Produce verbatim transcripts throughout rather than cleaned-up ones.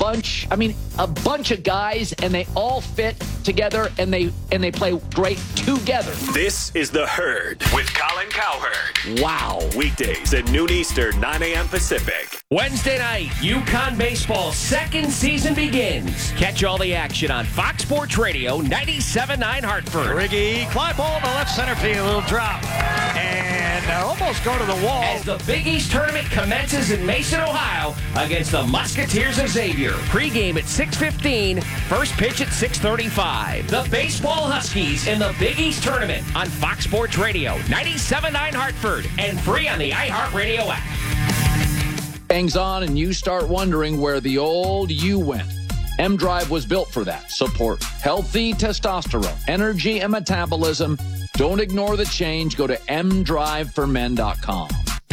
bunch, I mean, a bunch of guys, and they all fit together, and they and they play great together. This is The Herd with Colin Cowherd. Wow. Weekdays at noon Eastern, nine a.m. Pacific. Wednesday night, UConn baseball's second season begins. Catch all the action on Fox Sports Radio, ninety-seven point nine Hartford. Riggy, fly ball to left center field, little drop. And uh, almost go to the wall. As the Big East tournament commences in Mason, Ohio, against the Musketeers of Xavier. Pre-game at six fifteen, first pitch at six thirty-five. The Baseball Huskies in the Big East tournament on Fox Sports Radio, ninety-seven point nine Hartford, and free on the iHeartRadio app. Hangs on, and you start wondering where the old you went. M-Drive was built for that. Support healthy testosterone, energy, and metabolism. Don't ignore the change. Go to m drive for men dot com.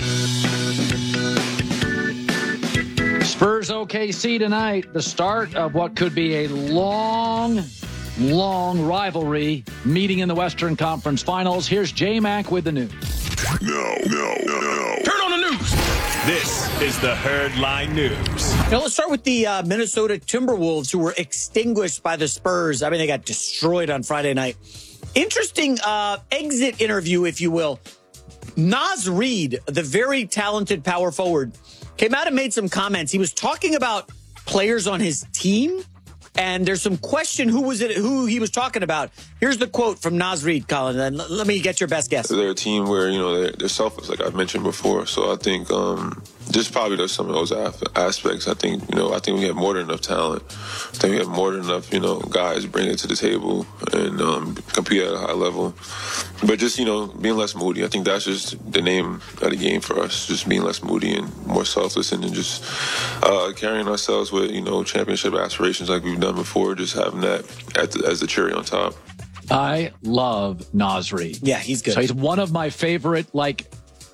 Spurs O K C tonight. The start of what could be a long, long rivalry meeting in the Western Conference Finals. Here's J-Mac with the news. No, no, no, no. Turn on the news. This is the Herd Line News. Now, let's start with the uh, Minnesota Timberwolves, who were extinguished by the Spurs. I mean, they got destroyed on Friday night. Interesting uh, exit interview, if you will. Naz Reid, the very talented power forward, came out and made some comments. He was talking about players on his team, and there's some question who was it, who he was talking about. Here's the quote from Naz Reid, Colin, and let me get your best guess. They're a team where, you know, they're, they're selfless, like I've mentioned before. So I think um, just probably there's some of those aspects. I think, you know, I think we have more than enough talent. I think we have more than enough, you know, guys bring it to the table and um, compete at a high level. But just, you know, being less moody. I think that's just the name of the game for us, just being less moody and more selfless, and then just uh, carrying ourselves with, you know, championship aspirations like we've done before, just having that as the, as the cherry on top. I love Naz Reid. Yeah, he's good. So he's one of my favorite, like,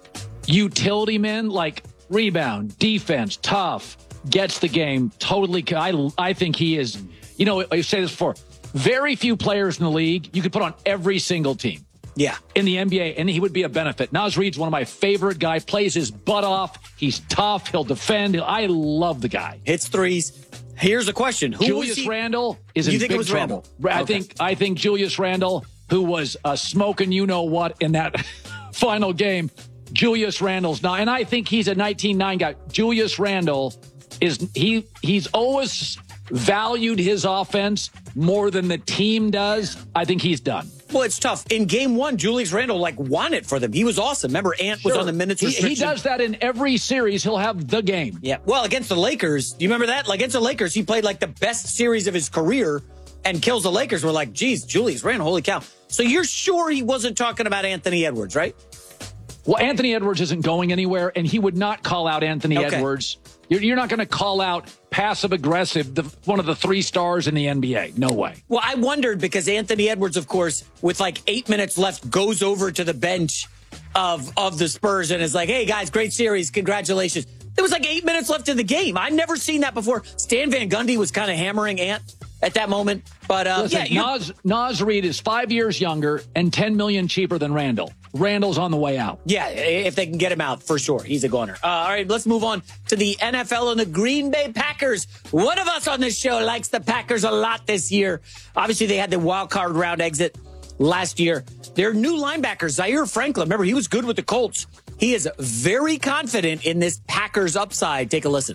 utility men, like rebound, defense, tough, gets the game totally. I, I think he is, you know, I say this before, very few players in the league you could put on every single team. Yeah. In the N B A, and he would be a benefit. Naz Reid's one of my favorite guys, plays his butt off. He's tough. He'll defend. I love the guy. Hits threes. Here's a question. Who Julius was he? Randle is you in think big it was trouble. Randle? I Okay. think I think Julius Randle, who was uh, smoking you know what in that final game, Julius Randle's not, and I think he's a nineteen nine guy. Julius Randle is he he's always valued his offense more than the team does. I think he's done. Well, it's tough. In game one, Julius Randle, like, won it for them. He was awesome. Remember, Ant Sure. was on the minutes he, restriction. he does that in every series. He'll have the game. Yeah. Well, against the Lakers, do you remember that? Like, against the Lakers, he played, like, the best series of his career and kills the Lakers. We're like, geez, Julius Randle, holy cow. So you're sure he wasn't talking about Anthony Edwards, right? Well, Anthony Edwards isn't going anywhere, and he would not call out Anthony Okay. Edwards. You're, you're not going to call out passive-aggressive, the, one of the three stars in the N B A. No way. Well, I wondered because Anthony Edwards, of course, with like eight minutes left, goes over to the bench of of the Spurs and is like, hey, guys, great series. Congratulations. There was like eight minutes left in the game. I've never seen that before. Stan Van Gundy was kind of hammering Ant at that moment. But uh, Listen, yeah, Naz, Naz Reid is five years younger and ten million dollars cheaper than Randle. Randle's on the way out. Yeah, if they can get him out, for sure. He's a goner. Uh, all right, let's move on to the N F L and the Green Bay Packers. One of us on this show likes the Packers a lot this year. Obviously, they had the wild card round exit last year. Their new linebacker, Zaire Franklin, remember, he was good with the Colts. He is very confident in this Packers upside. Take a listen.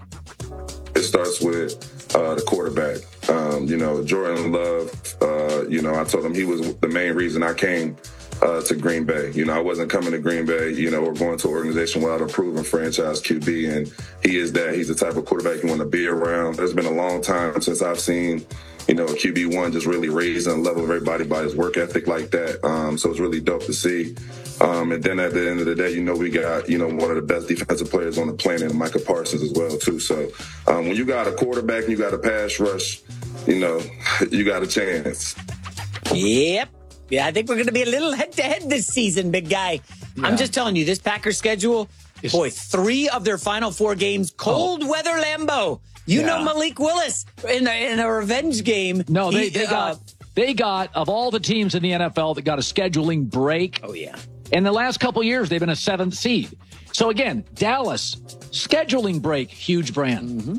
It starts with uh, the quarterback. Um, you know, Jordan Love, uh, you know, I told him he was the main reason I came uh, to Green Bay. You know, I wasn't coming to Green Bay, you know, or going to an organization without a proven franchise Q B, and he is that. He's the type of quarterback you want to be around. There's been a long time since I've seen, you know, Q B one just really raise and level everybody by his work ethic like that. Um, so it's really dope to see. Um, and then at the end of the day, you know, we got, you know, one of the best defensive players on the planet, Micah Parsons, as well, too. So um, when you got a quarterback and you got a pass rush, you know, you got a chance. Yep. Yeah, I think we're going to be a little head-to-head this season, big guy. Yeah. I'm just telling you, this Packers schedule, it's, boy, three of their final four games, cold oh. weather Lambeau. You yeah. know Malik Willis in a, in a revenge game. No, they, he, they uh, got, they got, of all the teams in the N F L that got a scheduling break. Oh, yeah. In the last couple of years, they've been a seventh seed. So, again, Dallas, scheduling break, huge brand. Mm-hmm.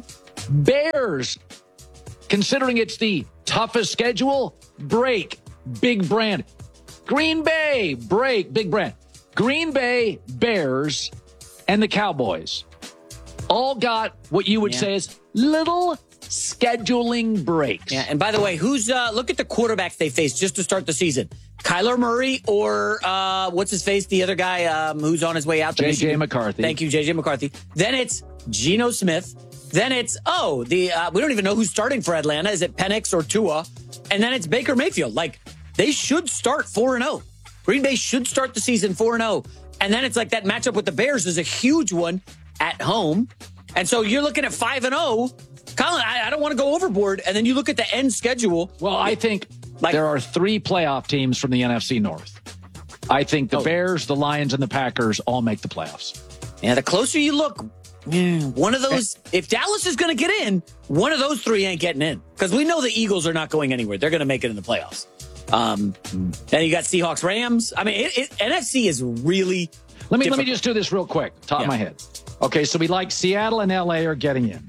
Bears, considering it's the toughest schedule, break, big brand. Green Bay, break, big brand. Green Bay, Bears, and the Cowboys all got what you would yeah. say is little scheduling breaks. Yeah, and by the way, who's uh, look at the quarterbacks they faced just to start the season. Kyler Murray or uh, what's his face? The other guy um, who's on his way out. J J McCarthy. Thank you, J J McCarthy. Then it's Geno Smith. Then it's, oh, the uh, we don't even know who's starting for Atlanta. Is it Penix or Tua? And then it's Baker Mayfield. Like, they should start four and oh. Green Bay should start the season four and oh. And then it's like that matchup with the Bears is a huge one at home. And so you're looking at five and oh. Colin, I, I don't want to go overboard. And then you look at the end schedule. Well, I think like, there are three playoff teams from the N F C North. I think the oh. Bears, the Lions, and the Packers all make the playoffs. Yeah, the closer you look, one of those, if Dallas is going to get in, one of those three ain't getting in. Because we know the Eagles are not going anywhere. They're going to make it in the playoffs. Um, then you got Seahawks, Rams. I mean, it, it, N F C is really Let me difficult. let me just do this real quick, top yeah. of my head. Okay, so we like Seattle and L A are getting in.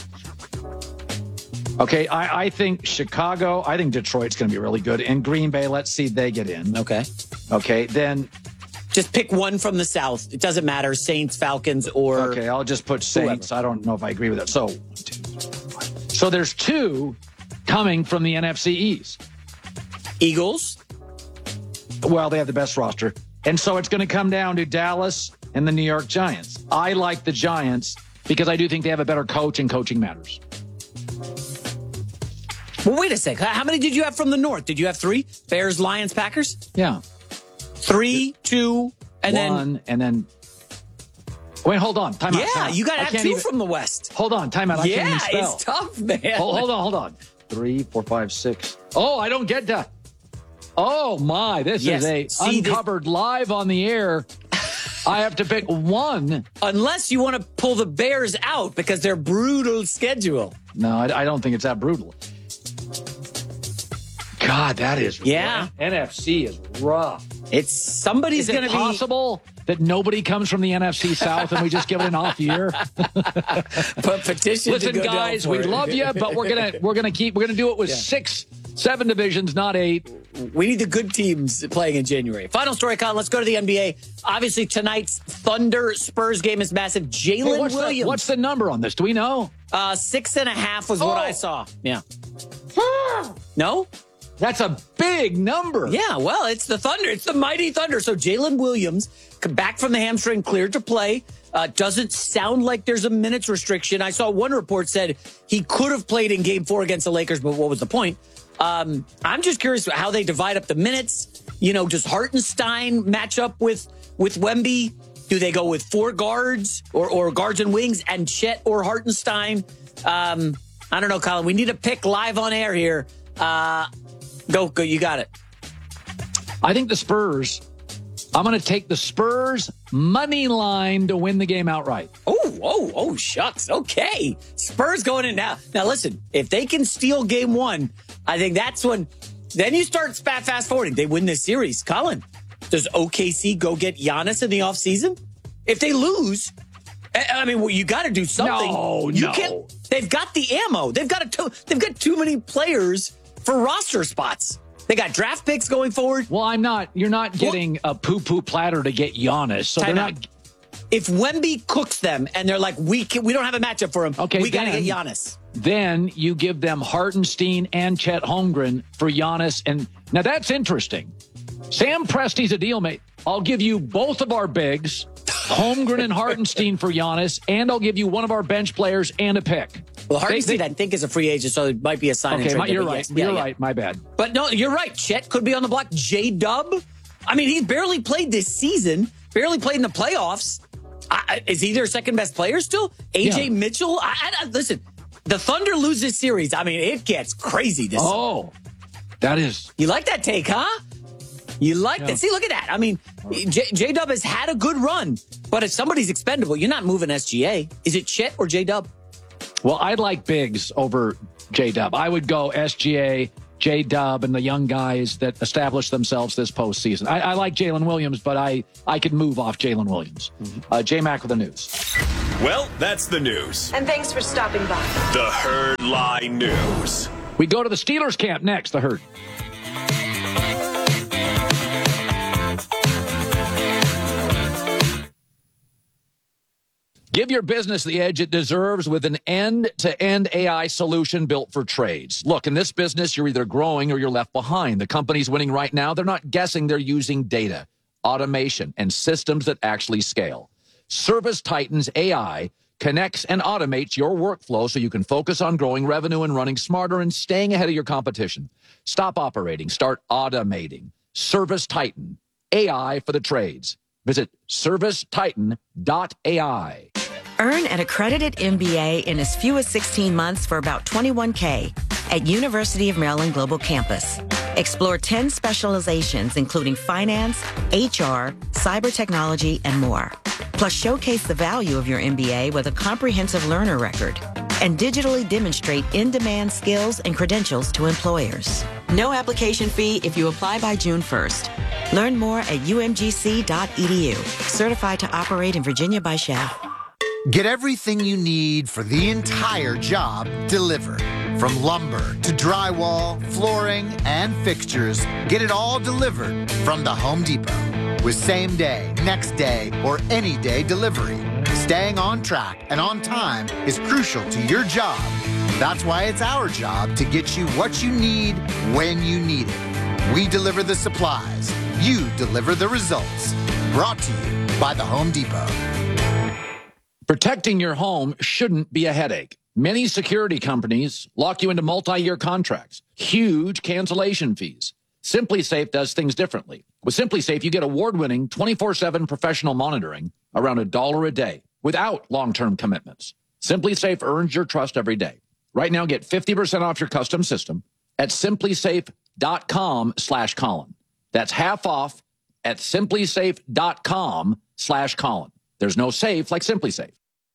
Okay, I, I think Chicago, I think Detroit's going to be really good. And Green Bay, let's see they get in. Okay. Okay, then... Just pick one from the South. It doesn't matter, Saints, Falcons, or... Okay, I'll just put Saints. Whoever. I don't know if I agree with that. So, so there's two coming from the N F C East. Eagles? Well, they have the best roster. And so it's going to come down to Dallas and the New York Giants. I like the Giants because I do think they have a better coach and coaching matters. Well, wait a sec. How many did you have from the North? Did you have three? Bears, Lions, Packers? Yeah. Three, two, and One, then... and then... Wait, hold on. Time out. Yeah, time out. you got to I have can't two even... from the West. Hold on. Time out. I yeah, can't even spell. it's tough, man. Hold, hold on, hold on. Three, four, five, six. Oh, I don't get that. Oh, my. This yes. is a See, uncovered this... live on the air. I have to pick one. Unless you want to pull the Bears out because they're brutal schedule. No, I, I don't think it's that brutal. God, that is yeah. rough. N F C is rough. It's somebody's going to be possible that nobody comes from the N F C South and we just give it an off year. But petition. Listen, to go guys, down for we it. love you, but we're gonna we're gonna keep we're gonna do it with yeah. six, seven divisions, not eight. We need the good teams playing in January. Final story, Colin. Let's go to the N B A. Obviously, tonight's Thunder Spurs game is massive. Jalen hey, what's Williams. The, what's the number on this? Do we know? Uh, six and a half was oh. what I saw. Yeah. No. That's a big number. Yeah, well, it's the Thunder. It's the mighty Thunder. So Jalen Williams, back from the hamstring, cleared to play. Uh, doesn't sound like there's a minutes restriction. I saw one report said he could have played in game four against the Lakers, but what was the point? Um, I'm just curious how they divide up the minutes. You know, does Hartenstein match up with, with Wemby? Do they go with four guards or, or guards and wings and Chet or Hartenstein? Um, I don't know, Colin. We need a pick live on air here. Uh, Go, go, you got it. I think the Spurs, I'm going to take the Spurs money line to win the game outright. Oh, oh, oh, shucks. Okay. Spurs going in now. Now, listen, if they can steal game one, I think that's when, then you start fast forwarding. They win this series. Colin, does O K C go get Giannis in the offseason? If they lose, I mean, well, you got to do something. No, you no. Can't, they've got the ammo. They've got a, they've got too many players for roster spots. They got draft picks going forward. Well, I'm not. You're not getting well, a poo-poo platter to get Giannis. So they're not. If Wemby cooks them and they're like, we can, we don't have a matchup for him. Okay, we got to get Giannis. Then you give them Hartenstein and Chet Holmgren for Giannis. And now that's interesting. Sam Presti's a deal mate. I'll give you both of our bigs, Holmgren and Hartenstein for Giannis, and I'll give you one of our bench players and a pick. Well, Hartenstein, they, they, I think, is a free agent, so it might be a sign. Okay, and trade you're right. yes. You're yeah, right. Yeah. My bad. But no, you're right. Chet could be on the block. J-Dub. I mean, he's barely played this season. Barely played in the playoffs. I, is he their second best player still? A J yeah. Mitchell. I, I, listen, the Thunder lose this series. I mean, it gets crazy. This. Oh, that is. You like that take, huh? You like yeah. that? See, look at that. I mean, J-Dub has had a good run, but if somebody's expendable, you're not moving S G A. Is it Chet or J-Dub? Well, I'd like bigs over J-Dub. I would go S G A, J-Dub, and the young guys that established themselves this postseason. I, I like Jalen Williams, but I, I could move off Jalen Williams. Mm-hmm. Uh, J-Mac with the news. Well, that's the news. And thanks for stopping by. The Herd Line News. We go to the Steelers camp next, the Herd. Give your business the edge it deserves with an end-to-end A I solution built for trades. Look, in this business, you're either growing or you're left behind. The companies winning right now, they're not guessing, they're using data, automation, and systems that actually scale. ServiceTitan's A I connects and automates your workflow so you can focus on growing revenue and running smarter and staying ahead of your competition. Stop operating. Start automating. ServiceTitan, A I for the trades. Visit service titan dot A I. Earn an accredited M B A in as few as sixteen months for about twenty-one K at University of Maryland Global Campus. Explore ten specializations, including finance, H R, cyber technology, and more. Plus, showcase the value of your M B A with a comprehensive learner record and digitally demonstrate in-demand skills and credentials to employers. No application fee if you apply by June first. Learn more at U M G C dot E D U. Certified to operate in Virginia by S H A F. Get everything you need for the entire job delivered. From lumber to drywall, flooring, and fixtures, get it all delivered from the Home Depot. With same day, next day, or any day delivery, staying on track and on time is crucial to your job. That's why it's our job to get you what you need when you need it. We deliver the supplies. You deliver the results. Brought to you by the Home Depot. Protecting your home shouldn't be a headache. Many security companies lock you into multi-year contracts, huge cancellation fees. SimpliSafe does things differently. With SimpliSafe, you get award-winning twenty-four seven professional monitoring around a dollar a day without long-term commitments. SimpliSafe earns your trust every day. Right now, get fifty percent off your custom system at simplisafe.com slash Colin. That's half off at simplisafe.com slash Colin. There's no safe like SimpliSafe.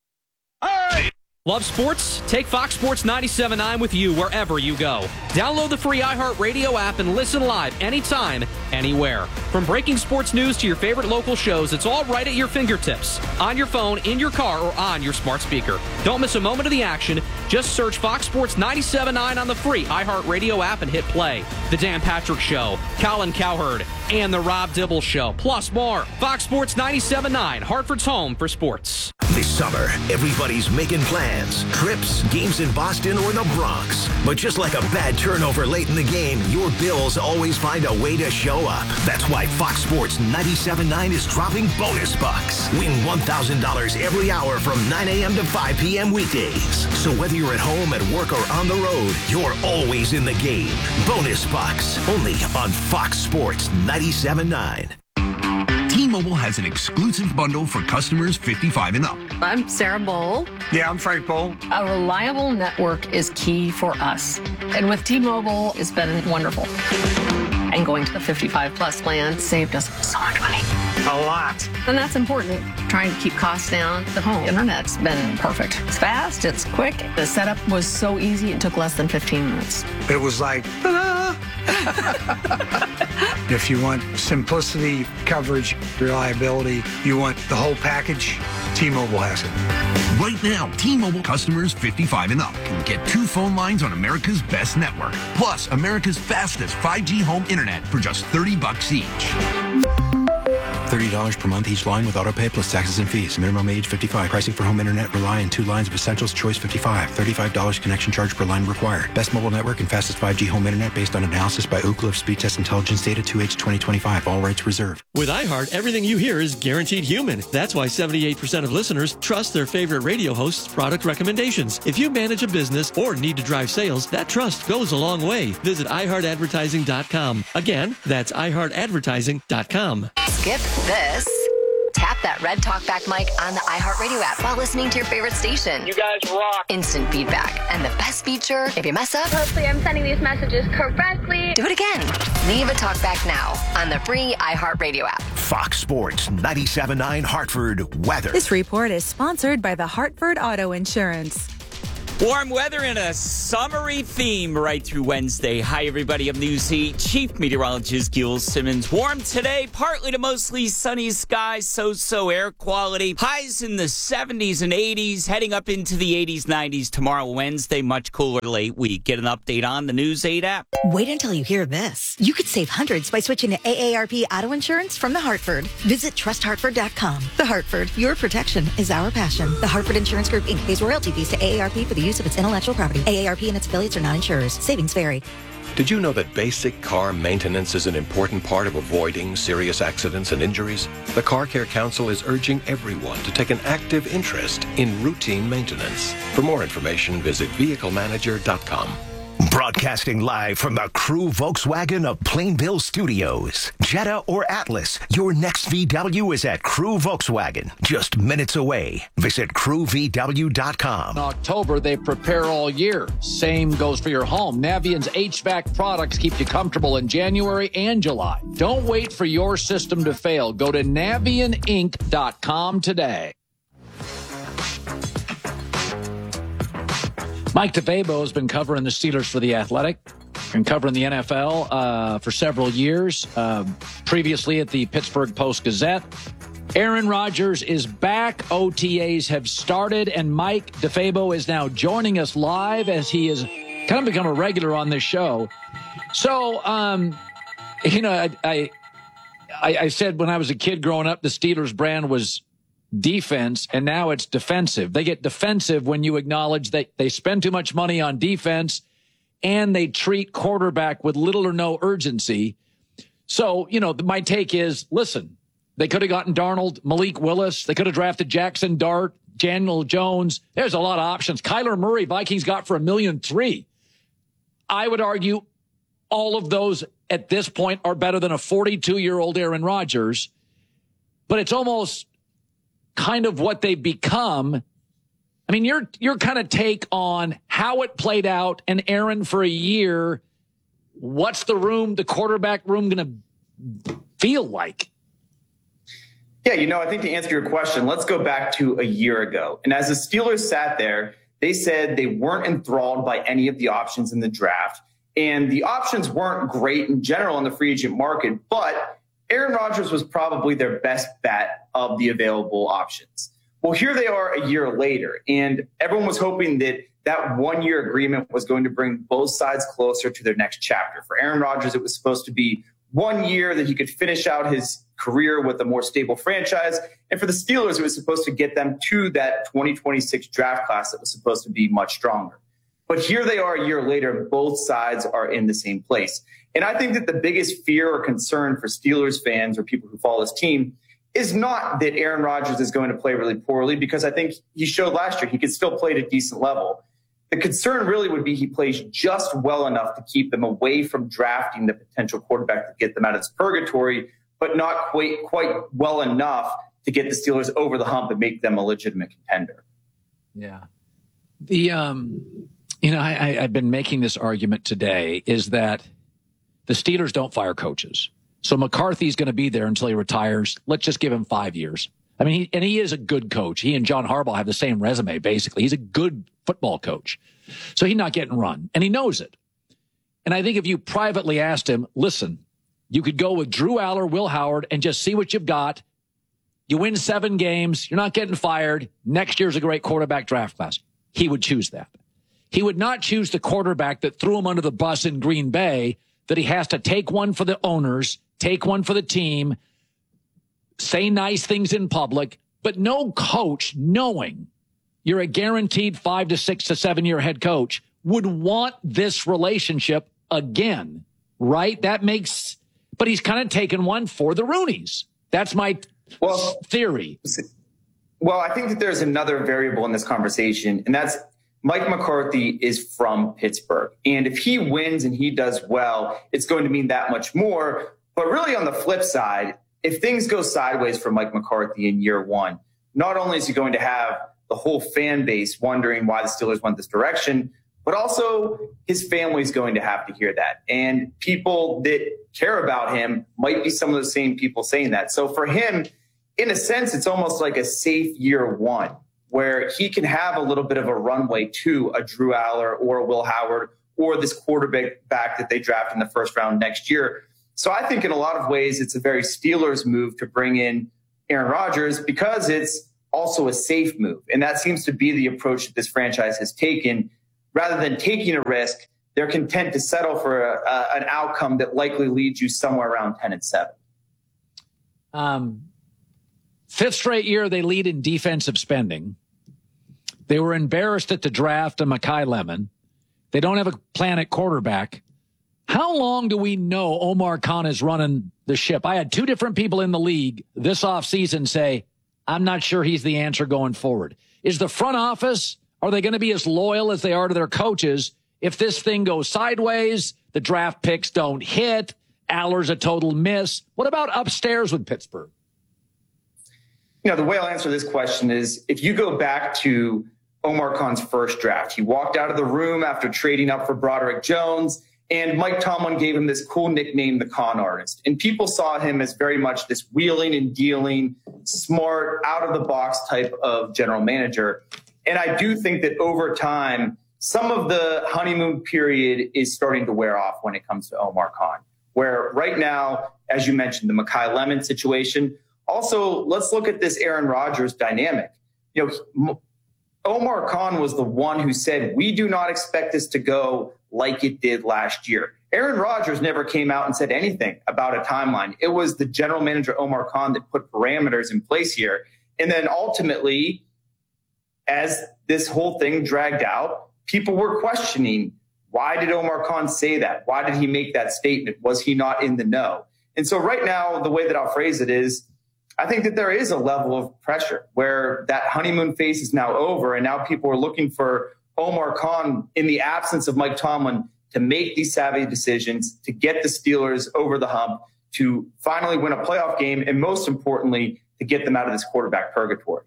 Love sports? Take Fox Sports ninety-seven point nine with you wherever you go. Download the free iHeartRadio app and listen live anytime, anywhere. From breaking sports news to your favorite local shows, it's all right at your fingertips. On your phone, in your car, or on your smart speaker. Don't miss a moment of the action. Just search Fox Sports ninety-seven point nine on the free iHeartRadio app and hit play. The Dan Patrick Show, Colin Cowherd, and The Rob Dibble Show, plus more. Fox Sports ninety-seven point nine, Hartford's home for sports. This summer, everybody's making plans, trips, games in Boston or the Bronx. But just like a bad turnover late in the game, your Bills always find a way to show up. That's why Fox Sports ninety-seven point nine is dropping bonus bucks. Win one thousand dollars every hour from nine a.m. to five p.m. weekdays. So whether you're at home, at work, or on the road, you're always in the game. Bonus bucks, only on Fox Sports ninety-seven point nine. T-Mobile has an exclusive bundle for customers fifty-five and up. I'm Sarah Bowl. Yeah, I'm Frank Bowl. A reliable network is key for us. And with T-Mobile, it's been wonderful. And going to the fifty-five plus plan saved us so much money. A lot. And that's important. Trying to keep costs down. The home internet's been perfect. It's fast, it's quick. The setup was so easy, it took less than fifteen minutes. It was like, ah. If you want simplicity, coverage, reliability, you want the whole package, T-Mobile has it. Right now, T-Mobile customers fifty-five and up can get two phone lines on America's best network, plus America's fastest five G home internet for just thirty bucks each. thirty dollars per month each line with autopay plus taxes and fees. Minimum age fifty-five. Pricing for home internet rely on two lines of Essentials Choice fifty-five. thirty-five dollars connection charge per line required. Best mobile network and fastest five G home internet based on analysis by Ookla of Speed Test Intelligence Data two H twenty twenty-five. All rights reserved. With iHeart, everything you hear is guaranteed human. That's why seventy-eight percent of listeners trust their favorite radio host's product recommendations. If you manage a business or need to drive sales, that trust goes a long way. Visit i heart advertising dot com. Again, that's i heart advertising dot com. Skip this. Tap that red talkback mic on the iHeartRadio app while listening to your favorite station. You guys rock. Instant feedback. And the best feature, if you mess up, hopefully I'm sending these messages correctly. Do it again. Leave a talkback now on the free iHeartRadio app. Fox Sports ninety-seven point nine Hartford weather. This report is sponsored by the Hartford Auto Insurance. Warm weather and a summery theme right through Wednesday. Hi, everybody. I'm News Heat Chief Meteorologist Gil Simmons. Warm today, partly to mostly sunny skies, so-so air quality. Highs in the seventies and eighties, heading up into the eighties, nineties tomorrow, Wednesday. Much cooler late week. Get an update on the News eight app. Wait until you hear this. You could save hundreds by switching to A A R P Auto Insurance from The Hartford. Visit trust hartford dot com. The Hartford, your protection is our passion. The Hartford Insurance Group, Incorporated pays royalty fees to A A R P for the use of its intellectual property. A A R P and its affiliates are not insurers. Savings vary. Did you know that basic car maintenance is an important part of avoiding serious accidents and injuries? The Car Care Council is urging everyone to take an active interest in routine maintenance. For more information, visit vehicle manager dot com. Broadcasting live from the Crew Volkswagen of Plainville Studios. Jetta or Atlas, your next V W is at Crew Volkswagen, just minutes away. Visit crew v w dot com. In October, they prepare all year. Same goes for your home. Navient's H V A C products keep you comfortable in January and July. Don't wait for your system to fail. Go to navient inc dot com today. Mike DeFabo has been covering the Steelers for The Athletic and covering the N F L uh, for several years, uh, previously at the Pittsburgh Post-Gazette. Aaron Rodgers is back. O T As have started, and Mike DeFabo is now joining us live as he has kind of become a regular on this show. So, um, you know, I, I, I said when I was a kid growing up, the Steelers brand was defense, and now it's defensive. They get defensive when you acknowledge that they spend too much money on defense and they treat quarterback with little or no urgency. So, you know, my take is, listen, they could have gotten Darnold, Malik Willis. They could have drafted Jackson Dart, Daniel Jones. There's a lot of options. Kyler Murray, Vikings got for a million three. I would argue all of those at this point are better than a forty-two-year-old Aaron Rodgers, but it's almost kind of what they've become. I mean, your your kind of take on how it played out and Aaron for a year, what's the room, the quarterback room going to feel like? Yeah, you know, I think to answer your question, let's go back to a year ago. And as the Steelers sat there, they said they weren't enthralled by any of the options in the draft. And the options weren't great in general in the free agent market, but Aaron Rodgers was probably their best bet of the available options. Well, here they are a year later, and everyone was hoping that that one-year agreement was going to bring both sides closer to their next chapter. For Aaron Rodgers, it was supposed to be one year that he could finish out his career with a more stable franchise. And for the Steelers, it was supposed to get them to that twenty twenty-six draft class that was supposed to be much stronger. But here they are a year later, both sides are in the same place. And I think that the biggest fear or concern for Steelers fans or people who follow this team is not that Aaron Rodgers is going to play really poorly, because I think he showed last year he could still play at a decent level. The concern really would be he plays just well enough to keep them away from drafting the potential quarterback to get them out of this purgatory, but not quite, quite well enough to get the Steelers over the hump and make them a legitimate contender. Yeah. The, um, you know, I, I, I've been making this argument today is that the Steelers don't fire coaches. So McCarthy's going to be there until he retires. Let's just give him five years. I mean, he, and he is a good coach. He and John Harbaugh have the same resume, basically. He's a good football coach. So he's not getting run, and he knows it. And I think if you privately asked him, listen, you could go with Drew Aller, Will Howard, and just see what you've got. You win seven games. You're not getting fired. Next year's a great quarterback draft class. He would choose that. He would not choose the quarterback that threw him under the bus in Green Bay, that he has to take one for the owners, take one for the team, say nice things in public, but no coach, knowing you're a guaranteed five to six to seven year head coach, would want this relationship again, right? That makes, but he's kind of taken one for the Rooneys. That's my well, theory. Well, I think that there's another variable in this conversation, and that's Mike McCarthy is from Pittsburgh. And if he wins and he does well, it's going to mean that much more. But really on the flip side, if things go sideways for Mike McCarthy in year one, not only is he going to have the whole fan base wondering why the Steelers went this direction, but also his family is going to have to hear that. And people that care about him might be some of the same people saying that. So for him, in a sense, it's almost like a safe year one, where he can have a little bit of a runway to a Drew Aller or a Will Howard or this quarterback back that they draft in the first round next year. So I think in a lot of ways, it's a very Steelers move to bring in Aaron Rodgers because it's also a safe move. And that seems to be the approach that this franchise has taken. Rather than taking a risk, they're content to settle for a, a, an outcome that likely leads you somewhere around ten and seven. Um, fifth straight year they lead in defensive spending. They were embarrassed at the draft of Mekhi Lemon. They don't have a plan at quarterback. How long do we know Omar Khan is running the ship? I had two different people in the league this offseason say, I'm not sure he's the answer going forward. Is the front office, are they going to be as loyal as they are to their coaches if this thing goes sideways, the draft picks don't hit, Aller's a total miss? What about upstairs with Pittsburgh? You know, the way I'll answer this question is if you go back to Omar Khan's first draft, he walked out of the room after trading up for Broderick Jones, and Mike Tomlin gave him this cool nickname, the Con Artist. And people saw him as very much this wheeling and dealing, smart, out-of-the-box type of general manager. And I do think that over time, some of the honeymoon period is starting to wear off when it comes to Omar Khan, where right now, as you mentioned, the Mekhi Lemon situation. Also, let's look at this Aaron Rodgers dynamic. You know, Omar Khan was the one who said, we do not expect this to go like it did last year. Aaron Rodgers never came out and said anything about a timeline. It was the general manager, Omar Khan, that put parameters in place here. And then ultimately, as this whole thing dragged out, people were questioning, why did Omar Khan say that? Why did he make that statement? Was he not in the know? And so right now, the way that I'll phrase it is, I think that there is a level of pressure where that honeymoon phase is now over, and now people are looking for Omar Khan, in the absence of Mike Tomlin, to make these savvy decisions, to get the Steelers over the hump, to finally win a playoff game, and most importantly, to get them out of this quarterback purgatory.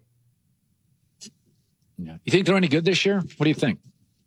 Yeah. You think they're any good this year? What do you think?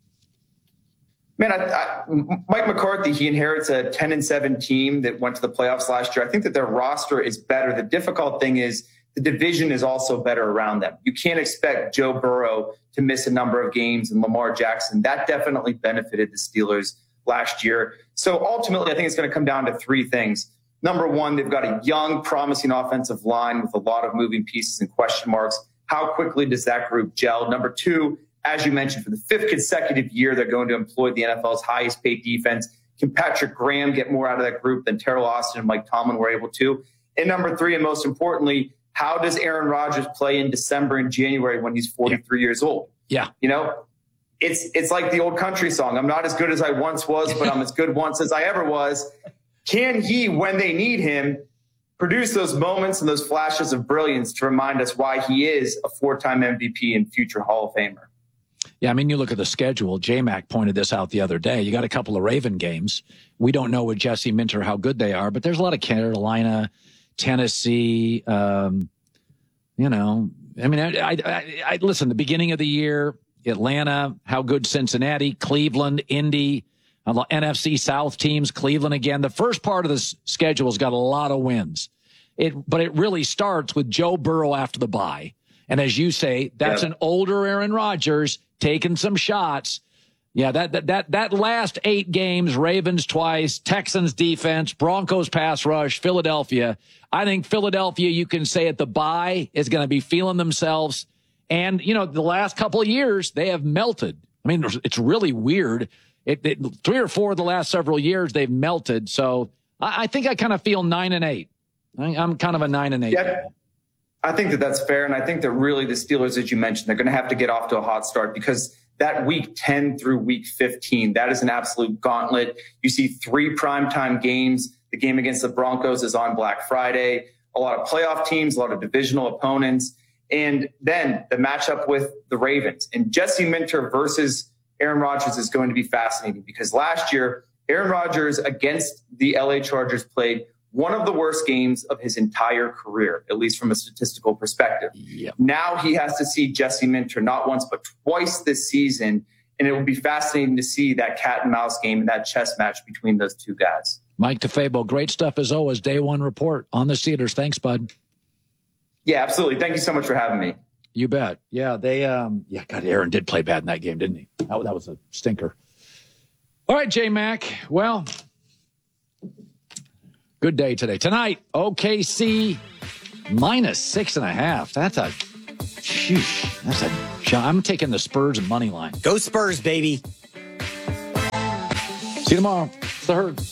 Man, I, I, Mike McCarthy, he inherits a ten and seven team that went to the playoffs last year. I think that their roster is better. The difficult thing is the division is also better around them. You can't expect Joe Burrow to miss a number of games and Lamar Jackson. That definitely benefited the Steelers last year. So ultimately, I think it's going to come down to three things. Number one, they've got a young, promising offensive line with a lot of moving pieces and question marks. How quickly does that group gel? Number two, as you mentioned, for the fifth consecutive year, they're going to employ the N F L's highest paid defense. Can Patrick Graham get more out of that group than Terrell Austin and Mike Tomlin were able to? And number three, and most importantly, how does Aaron Rodgers play in December and January when he's forty-three yeah. years old? Yeah. You know, it's it's like the old country song. I'm not as good as I once was, but I'm as good once as I ever was. Can he, when they need him, produce those moments and those flashes of brilliance to remind us why he is a four-time M V P and future Hall of Famer? Yeah, I mean, you look at the schedule. J-Mac pointed this out the other day. You got a couple of Raven games. We don't know with Jesse Minter how good they are, but there's a lot of Carolina, Tennessee. Um, you know, I mean, I, I, I, I listen. The beginning of the year, Atlanta, how good Cincinnati, Cleveland, Indy, uh, the N F C South teams, Cleveland again. The first part of the schedule's got a lot of wins. It, but it really starts with Joe Burrow after the bye. And as you say, that's yeah. an older Aaron Rodgers taking some shots. Yeah, that, that that that last eight games, Ravens twice, Texans defense, Broncos pass rush, Philadelphia. I think Philadelphia, you can say at the bye, is going to be feeling themselves. And, you know, the last couple of years, they have melted. I mean, it's really weird. It, it, three or four of the last several years, they've melted. So I, I think I kind of feel nine and eight. I, I'm kind of a nine and eight. Yeah. I think that that's fair. And I think that really the Steelers, as you mentioned, they're going to have to get off to a hot start because that week ten through week fifteen, that is an absolute gauntlet. You see three primetime games. The game against the Broncos is on Black Friday. A lot of playoff teams, a lot of divisional opponents. And then the matchup with the Ravens. And Jesse Minter versus Aaron Rodgers is going to be fascinating because last year, Aaron Rodgers against the L A Chargers played one of the worst games of his entire career, at least from a statistical perspective. Yep. Now he has to see Jesse Minter not once, but twice this season. And it will be fascinating to see that cat and mouse game and that chess match between those two guys. Mike DeFabo, great stuff as always. Day one report on the Steelers. Thanks, bud. Yeah, absolutely. Thank you so much for having me. You bet. Yeah, they, um, yeah, God, Aaron did play bad in that game, didn't he? That, that was a stinker. All right, J-Mac. Well, good day today. Tonight, O K C minus six and a half. That's a, sheesh, that's a, I'm taking the Spurs and money line. Go Spurs, baby. See you tomorrow. It's the Herd.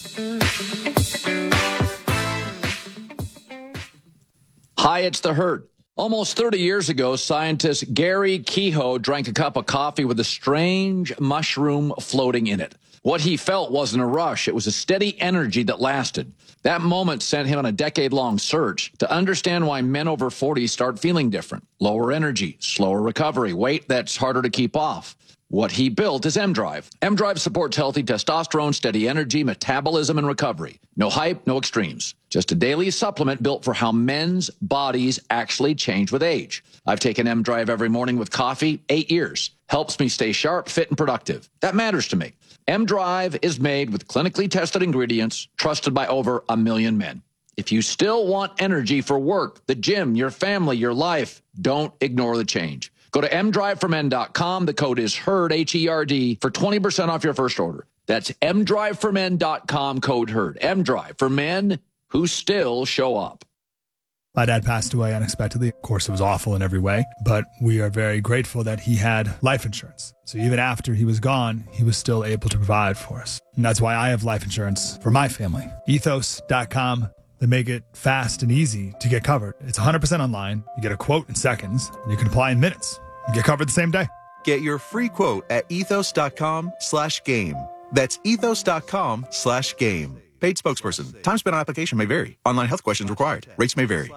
Hi, it's the Herd. Almost thirty years ago, scientist Gary Kehoe drank a cup of coffee with a strange mushroom floating in it. What he felt wasn't a rush. It was a steady energy that lasted. That moment sent him on a decade-long search to understand why men over forty start feeling different. Lower energy, slower recovery, weight that's harder to keep off. What he built is M-Drive. M-Drive supports healthy testosterone, steady energy, metabolism, and recovery. No hype, no extremes. Just a daily supplement built for how men's bodies actually change with age. I've taken M-Drive every morning with coffee, eight years. Helps me stay sharp, fit, and productive. That matters to me. M-Drive is made with clinically tested ingredients, trusted by over a million men. If you still want energy for work, the gym, your family, your life, don't ignore the change. Go to m drive for men dot com. The code is HERD, H E R D, for twenty percent off your first order. That's m drive for men dot com, code HERD. M-Drive for men who still show up. My dad passed away unexpectedly. Of course, it was awful in every way, but we are very grateful that he had life insurance. So even after he was gone, he was still able to provide for us. And that's why I have life insurance for my family. ethos dot com. They make it fast and easy to get covered. It's one hundred percent online. You get a quote in seconds, and you can apply in minutes. You get covered the same day. Get your free quote at ethos dot com slash game. That's ethos dot com slash game. Paid spokesperson. Time spent on application may vary. Online health questions required. Rates may vary.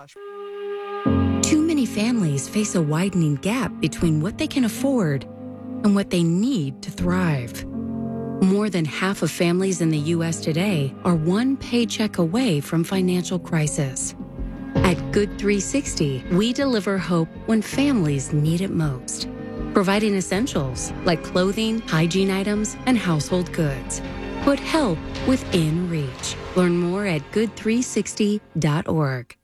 Too many families face a widening gap between what they can afford and what they need to thrive. More than half of families in the U S today are one paycheck away from financial crisis. At Good three sixty, we deliver hope when families need it most, providing essentials like clothing, hygiene items, and household goods. Put help within reach. Learn more at good three sixty dot org.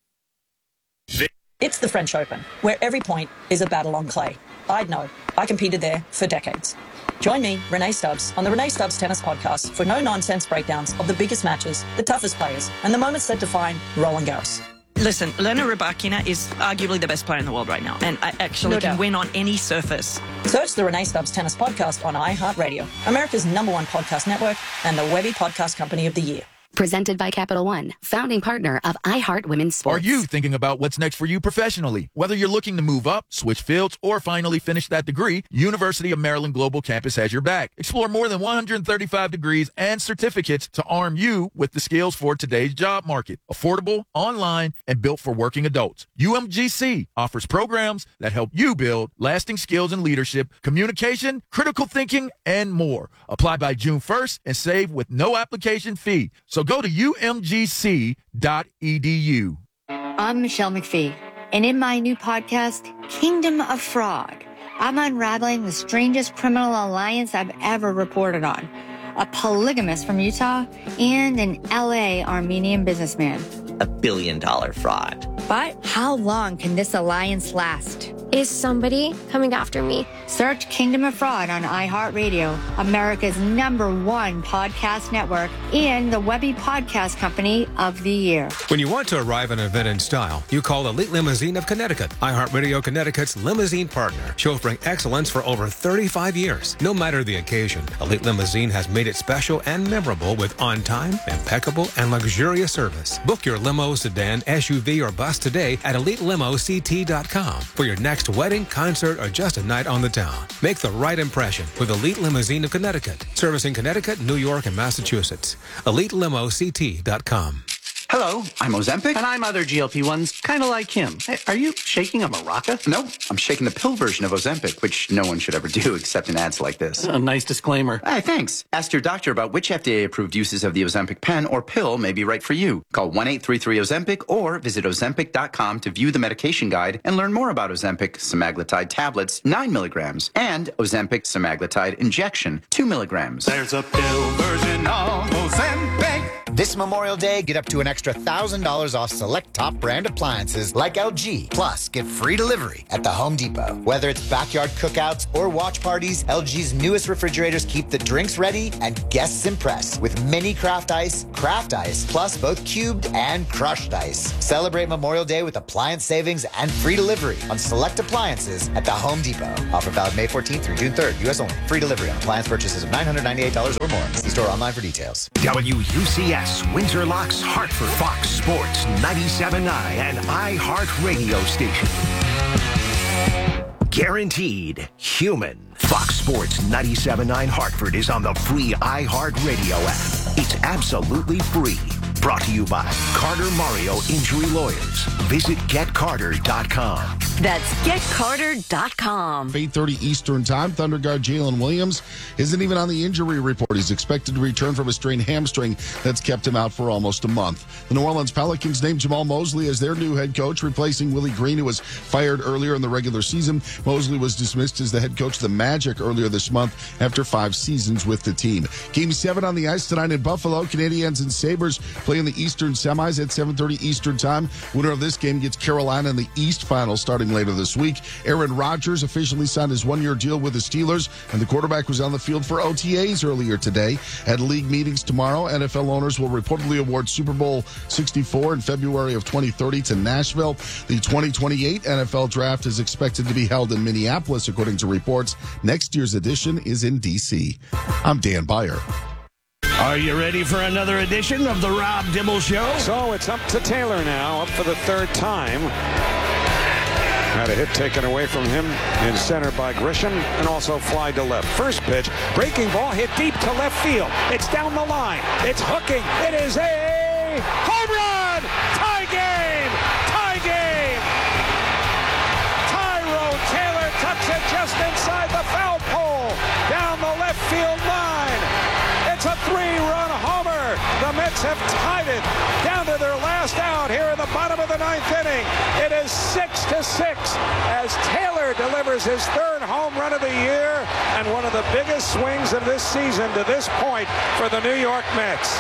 It's the French Open, where every point is a battle on clay. I'd know. I competed there for decades. Join me, Renee Stubbs, on the Renee Stubbs Tennis Podcast for no-nonsense breakdowns of the biggest matches, the toughest players, and the moments that define Roland Garros. Listen, Elena Rybakina is arguably the best player in the world right now, and I actually No can doubt. win on any surface. Search the Renee Stubbs Tennis Podcast on iHeartRadio, America's number one podcast network, and the Webby Podcast Company of the Year. Presented by Capital One, founding partner of iHeart Women's Sports. Are you thinking about what's next for you professionally? Whether you're looking to move up, switch fields, or finally finish that degree, University of Maryland Global Campus has your back. Explore more than one hundred thirty-five degrees and certificates to arm you with the skills for today's job market. Affordable, online, and built for working adults. U M G C offers programs that help you build lasting skills in leadership, communication, critical thinking, and more. Apply by June first and save with no application fee. So go to u m g c dot e d u. I'm Michelle McPhee, and in my new podcast, Kingdom of Fraud, I'm unraveling the strangest criminal alliance I've ever reported on. A polygamist from Utah and an L A Armenian businessman. A billion dollar fraud. But how long can this alliance last? Is somebody coming after me? Search Kingdom of Fraud on iHeartRadio, America's number one podcast network, and the Webby Podcast Company of the Year. When you want to arrive at an event in style, you call Elite Limousine of Connecticut, iHeartRadio Connecticut's limousine partner, chauffeuring excellence for over thirty-five years. No matter the occasion, Elite Limousine has made it special and memorable with on-time, impeccable, and luxurious service. Book your limo, sedan, S U V, or bus today at elite limo c t dot com for your next wedding, concert, or just a night on the town. Make the right impression with Elite Limousine of Connecticut, servicing Connecticut, New York, and Massachusetts. elite limo c t dot com. Hello, I'm Ozempic. And I'm other G L P ones, kind of like him. Hey, are you shaking a maraca? No, I'm shaking the pill version of Ozempic, which no one should ever do except in ads like this. A nice disclaimer. Hey, thanks. Ask your doctor about which F D A-approved uses of the Ozempic pen or pill may be right for you. Call one eight three three Ozempic or visit ozempic dot com to view the medication guide and learn more about Ozempic semaglutide tablets, nine milligrams, and Ozempic semaglutide injection, two milligrams. There's a pill version of Ozempic. This Memorial Day, get up to an extra one thousand dollars off select top brand appliances like L G. Plus, get free delivery at the Home Depot. Whether it's backyard cookouts or watch parties, L G's newest refrigerators keep the drinks ready and guests impressed with mini craft ice, craft ice, plus both cubed and crushed ice. Celebrate Memorial Day with appliance savings and free delivery on select appliances at the Home Depot. Offer valid May fourteenth through June third. U S only. Free delivery on appliance purchases of nine hundred ninety-eight dollars or more. See store online for details. W U C S, Windsor Locks, Hartford, Fox Sports, ninety-seven point nine, and iHeart Radio Station. Guaranteed human. Fox Sports ninety-seven point nine Hartford is on the free iHeart Radio app. It's absolutely free. Brought to you by Carter Mario Injury Lawyers. Visit get carter dot com. That's get carter dot com. eight thirty Eastern Time. Thunder guard Jalen Williams isn't even on the injury report. He's expected to return from a strained hamstring that's kept him out for almost a month. The New Orleans Pelicans named Jamal Mosley as their new head coach, replacing Willie Green, who was fired earlier in the regular season. Mosley was dismissed as the head coach of the Magic earlier this month after five seasons with the team. Game seven on the ice tonight in Buffalo. Canadiens and Sabres play in the Eastern semis at seven thirty Eastern Time. Winner of this game gets Carolina in the East final starting later this week. Aaron Rodgers officially signed his one-year deal with the Steelers, and the quarterback was on the field for O T As earlier today. At league meetings tomorrow, N F L owners will reportedly award Super Bowl sixty-four in February of twenty thirty to Nashville. The twenty twenty-eight N F L Draft is expected to be held in Minneapolis, according to reports. Next year's edition is in D C. I'm Dan Beyer. Are you ready for another edition of the Rob Dibble Show? So it's up to Taylor now, up for the third time. Had a hit taken away from him in center by Grisham, and also fly to left. First pitch, breaking ball hit deep to left field. It's down the line. It's hooking. It is a home run! Tie game! Tie game! Tyrone Taylor tucks it just inside the foul pole, down the left field line. It's a three-run homer. The Mets have tied it down to their last out here in the bottom of the ninth inning. It is six to six as Taylor delivers his third home run of the year and one of the biggest swings of this season to this point for the New York Mets.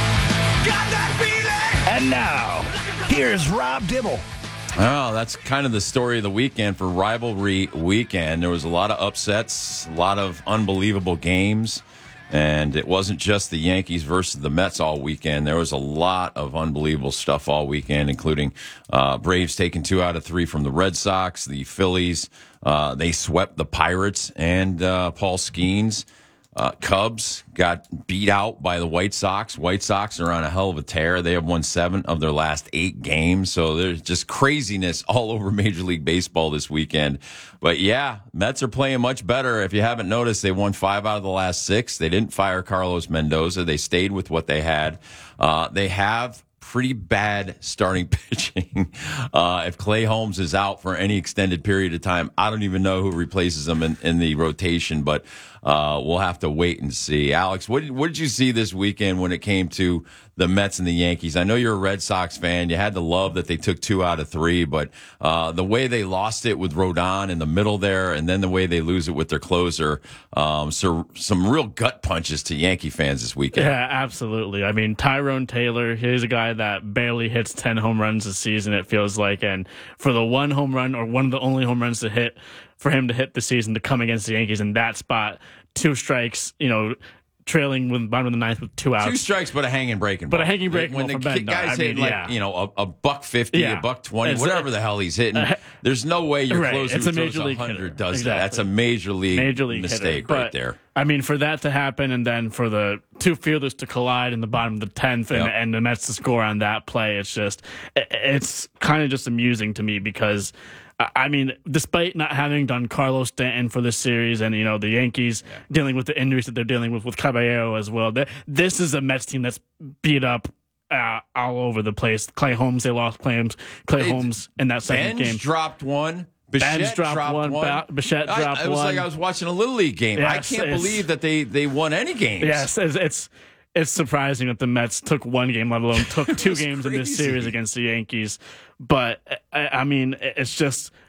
Got that feeling? And now, here's Rob Dibble. Oh, that's kind of the story of the weekend for Rivalry Weekend. There was a lot of upsets, a lot of unbelievable games. And it wasn't just the Yankees versus the Mets all weekend. There was a lot of unbelievable stuff all weekend, including uh, Braves taking two out of three from the Red Sox. The Phillies, uh, they swept the Pirates and uh, Paul Skeens. Uh, Cubs got beat out by the White Sox. White Sox are on a hell of a tear. They have won seven of their last eight games. So there's just craziness all over Major League Baseball this weekend. But yeah, Mets are playing much better. If you haven't noticed, they won five out of the last six. They didn't fire Carlos Mendoza. They stayed with what they had. Uh, they have pretty bad starting pitching. Uh, if Clay Holmes is out for any extended period of time, I don't even know who replaces him in, in the rotation, but uh, we'll have to wait and see. Alex, what did, what did you see this weekend when it came to the Mets and the Yankees? I know you're a Red Sox fan. You had to love that they took two out of three, but uh, the way they lost it with Rodon in the middle there, and then the way they lose it with their closer, um, so some real gut punches to Yankee fans this weekend. Yeah, absolutely. I mean, Tyrone Taylor, he's a guy that barely hits ten home runs a season, it feels like, and for the one home run, or one of the only home runs to hit, for him to hit the season to come against the Yankees in that spot, two strikes, you know, trailing with bottom of the ninth with two outs. Two strikes, but a hanging breaking ball. But a hanging breaking when ball the from Ben. guys I hit mean, like yeah. you know a, a buck fifty, Yeah. a buck twenty, It's- whatever the hell he's hitting. Uh, There's no way your right. closer It's who a throws major league one hundred hitter. does Exactly. that. That's a major league, Major league mistake hitter. right But, there. I mean, for that to happen, and then for the two fielders to collide in the bottom of the tenth, and, Yep. and the Mets to score on that play, it's just, it- it's kind of just amusing to me because, I- I mean, despite not having done Carlos Stanton for this series, and you know the Yankees yeah. dealing with the injuries that they're dealing with with Caballero as well, th- this is a Mets team that's beat up uh, all over the place. Clay Holmes, they lost Clay, Clay It- Holmes in that second Benz game. dropped one. Benz Bichette dropped, dropped one. one. Ba- Bichette I- dropped It was one. like I was watching a Little League game. I Yes, can't it's- believe that they, they won any games. Yes, it's, it's it's surprising that the Mets took one game, let alone took two games in this crazy. series against the Yankees. But I, I mean, it's just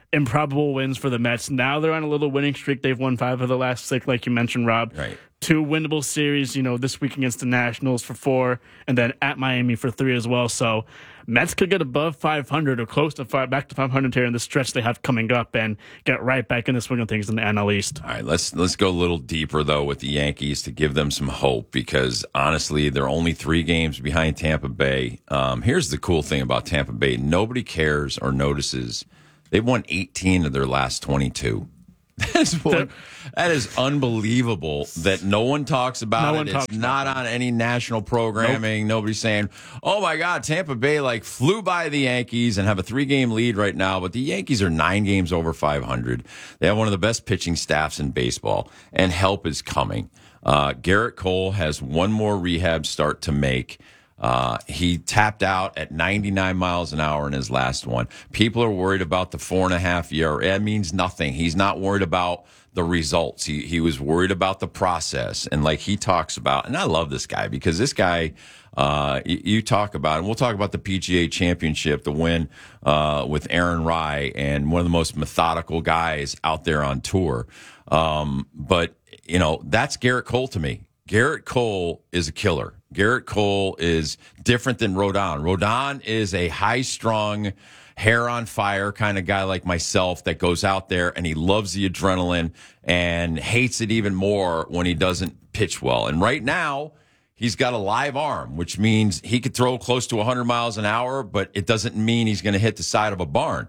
improbable wins for the Mets. Now they're on a little winning streak. They've won five of the last six, like you mentioned, Rob. Right. Two winnable series, you know, this week against the Nationals for four, and then at Miami for three as well. So Mets could get above five hundred or close to five, back to five hundred here in the stretch they have coming up and get right back in the swing of things in the N L East. All right, let's let's go a little deeper, though, with the Yankees to give them some hope because, honestly, they're only three games behind Tampa Bay. Um, here's the cool thing about Tampa Bay. Nobody cares or notices. They've won eighteen of their last twenty-two. That is, what, that is unbelievable that no one talks about no it. Talks it's not on any national programming. Nope. Nobody's saying, oh, my God, Tampa Bay like flew by the Yankees and have a three-game lead right now. But the Yankees are nine games over five hundred. They have one of the best pitching staffs in baseball, and help is coming. Uh, Garrett Cole has one more rehab start to make. Uh, he tapped out at ninety-nine miles an hour in his last one. People are worried about the four and a half year. That means nothing. He's not worried about the results. He he was worried about the process. And like he talks about, and I love this guy because this guy, uh, you, you talk about, and we'll talk about the P G A Championship, the win uh, with Aaron Rai, and one of the most methodical guys out there on tour. Um, but, you know, that's Garrett Cole to me. Garrett Cole is a killer. Garrett Cole is different than Rodon. Rodon is a high-strung, hair-on-fire kind of guy like myself that goes out there and he loves the adrenaline and hates it even more when he doesn't pitch well. And right now, he's got a live arm, which means he could throw close to one hundred miles an hour, but it doesn't mean he's going to hit the side of a barn.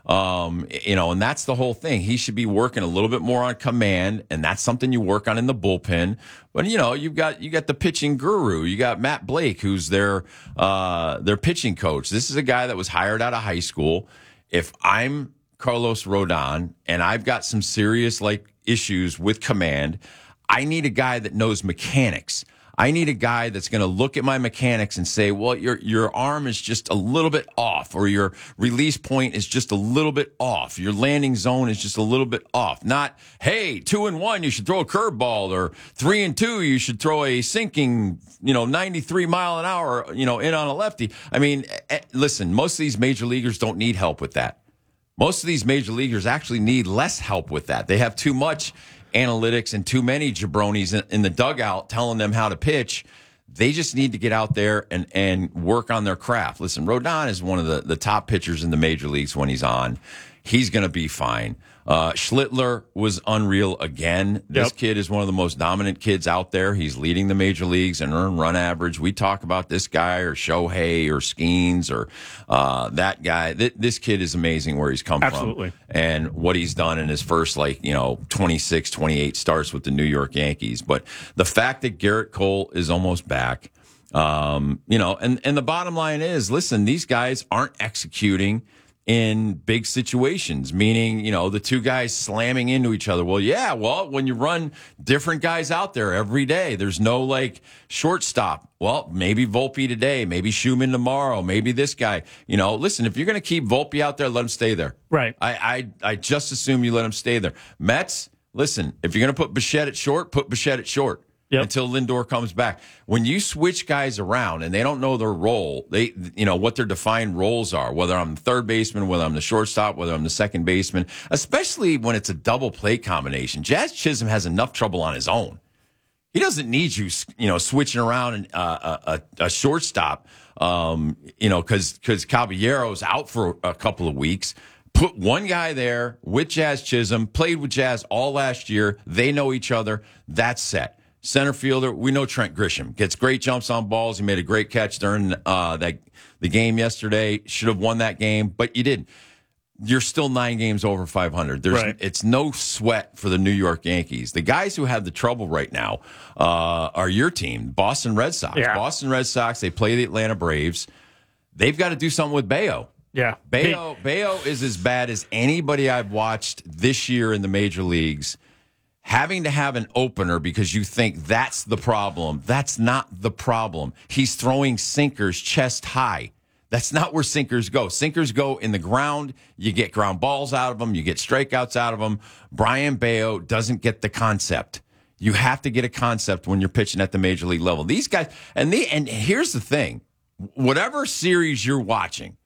Um, you know, and that's the whole thing. He should be working a little bit more on command, and that's something you work on in the bullpen. But you know, you've got you got the pitching guru. You got Matt Blake, who's their uh, their pitching coach. This is a guy that was hired out of high school. If I'm Carlos Rodon and I've got some serious like issues with command, I need a guy that knows mechanics. I need a guy that's going to look at my mechanics and say, well, your your arm is just a little bit off, or your release point is just a little bit off. Your landing zone is just a little bit off. Not, hey, two and one, you should throw a curveball, or three and two, you should throw a sinking, you know, ninety-three mile an hour, you know, in on a lefty. I mean, listen, most of these major leaguers don't need help with that. Most of these major leaguers actually need less help with that. They have too much analytics and too many jabronis in, in the dugout telling them how to pitch. They just need to get out there and, and work on their craft. Listen, Rodon is one of the, the top pitchers in the major leagues when he's on. He's going to be fine. Uh, Schlittler was unreal again. This yep. kid is one of the most dominant kids out there. He's leading the major leagues in earned run average. We talk about this guy or Shohei or Skeens or uh, that guy. Th- this kid is amazing where he's come Absolutely. from and what he's done in his first, like, you know, twenty-six, twenty-eight starts with the New York Yankees. But the fact that Garrett Cole is almost back, um, you know, and, and the bottom line is, listen, these guys aren't executing in big situations, meaning, you know, the two guys slamming into each other. Well, yeah, well, when you run different guys out there every day, there's no, like, shortstop. Well, maybe Volpe today, maybe Schumann tomorrow, maybe this guy. You know, listen, if you're going to keep Volpe out there, let him stay there. Right. I, I, I just assume you let him stay there. Mets, listen, if you're going to put Bichette at short, put Bichette at short. Yep. Until Lindor comes back. When you switch guys around and they don't know their role, they, you know, what their defined roles are, whether I'm the third baseman, whether I'm the shortstop, whether I'm the second baseman, especially when it's a double play combination. Jazz Chisholm has enough trouble on his own. He doesn't need you, you know, switching around and, uh, a, a shortstop, um, you know, because because Caballero's out for a couple of weeks. Put one guy there with Jazz Chisholm, played with Jazz all last year. They know each other. That's set. Center fielder, we know Trent Grisham. Gets great jumps on balls. He made a great catch during uh, that the game yesterday. Should have won that game, but you didn't. You're still nine games over five hundred. There's, right. It's no sweat for the New York Yankees. The guys who have the trouble right now uh, are your team, Boston Red Sox. Yeah. Boston Red Sox, they play the Atlanta Braves. They've got to do something with Bayo. Yeah. Bayo, Bayo is as bad as anybody I've watched this year in the major leagues. Having to have an opener because you think that's the problem. That's not the problem. He's throwing sinkers chest high. That's not where sinkers go. Sinkers go in the ground. You get ground balls out of them. You get strikeouts out of them. Brian Bayo doesn't get the concept. You have to get a concept when you're pitching at the major league level. These guys, and they, and here's the thing. Whatever series you're watching,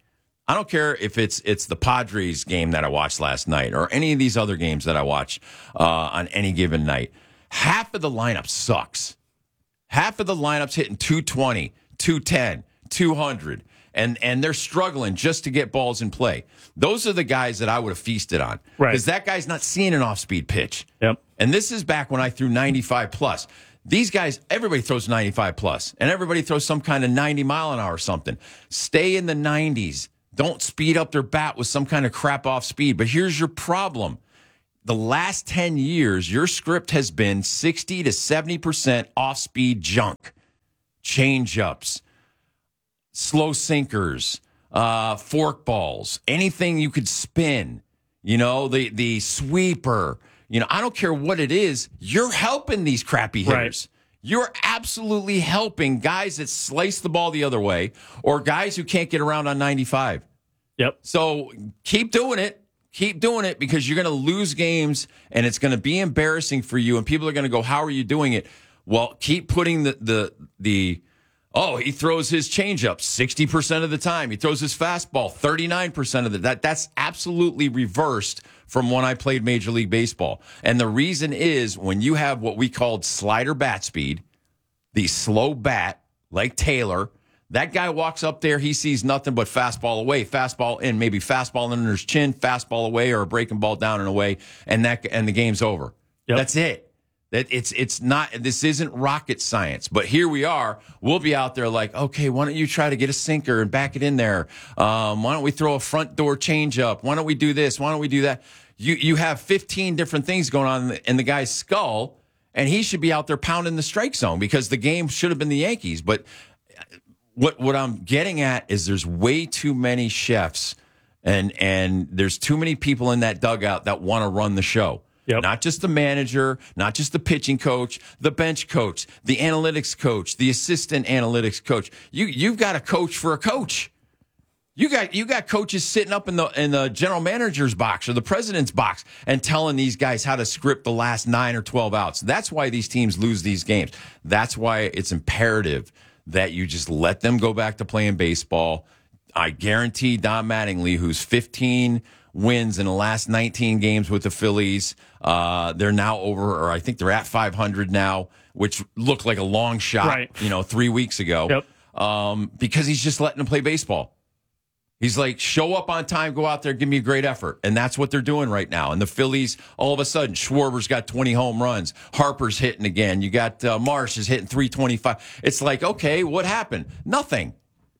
I don't care if it's it's the Padres game that I watched last night or any of these other games that I watch uh, on any given night. Half of the lineup sucks. Half of the lineup's hitting two twenty, two ten, two hundred, and and they're struggling just to get balls in play. Those are the guys that I would have feasted on. Right. Because that guy's not seeing an off-speed pitch. Yep. And this is back when I threw ninety-five plus. These guys, everybody throws ninety-five plus, and everybody throws some kind of ninety mile an hour or something. Stay in the nineties. Don't speed up their bat with some kind of crap off speed. But here's your problem. The last ten years, your script has been sixty to seventy percent off speed junk. Change-ups, slow sinkers, uh, fork balls, anything you could spin, you know, the, the sweeper. You know, I don't care what it is. You're helping these crappy hitters. Right. You're absolutely helping guys that slice the ball the other way or guys who can't get around on ninety-five. Yep. So keep doing it. Keep doing it because you're going to lose games and it's going to be embarrassing for you. And people are going to go, how are you doing it? Well, keep putting the, the, the, oh, he throws his changeup sixty percent of the time. He throws his fastball thirty-nine percent of the that That's absolutely reversed from when I played Major League Baseball. And the reason is when you have what we called slider bat speed, the slow bat, like Taylor, that guy walks up there, he sees nothing but fastball away, fastball in, maybe fastball under his chin, fastball away, or a breaking ball down and away, and that and the game's over. Yep. That's it. That it's it's not. This isn't rocket science. But here we are. We'll be out there like, okay, why don't you try to get a sinker and back it in there? Um, why don't we throw a front door changeup? Why don't we do this? Why don't we do that? You you have fifteen different things going on in the, in the guy's skull, and he should be out there pounding the strike zone because the game should have been the Yankees. But what what I'm getting at is there's way too many chefs, and and there's too many people in that dugout that want to run the show. Yep. Not just the manager, not just the pitching coach, the bench coach, the analytics coach, the assistant analytics coach. You you've got a coach for a coach. You got you got coaches sitting up in the in the general manager's box or the president's box and telling these guys how to script the last nine or twelve outs. That's why these teams lose these games. That's why it's imperative that you just let them go back to playing baseball. I guarantee Don Mattingly, who's fifteen wins in the last nineteen games with the Phillies. Uh, they're now over, or I think they're at five hundred now, which looked like a long shot, right. you know, three weeks ago. Yep. Um, because he's just letting them play baseball. He's like, show up on time, go out there, give me a great effort. And that's what they're doing right now. And the Phillies, all of a sudden, Schwarber's got twenty home runs. Harper's hitting again. You got uh, Marsh is hitting three twenty-five. It's like, okay, what happened? Nothing.